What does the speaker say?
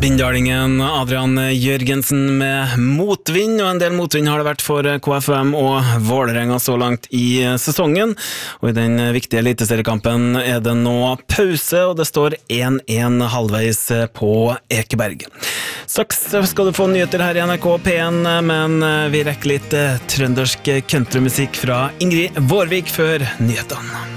Bindalingen Adrian Jørgensen med motvind, og en del motvind har det vært for KFM og Vålerenga så langt i sesongen. Og i den viktige eliteseriekampen er det nå pause, og det står 1-1 halvveis på Ekeberg. Straks skal du få nyheter her i NRK P1, men vi rekker litt trøndersk countrymusikk fra Ingrid Vårvik før nyhetene.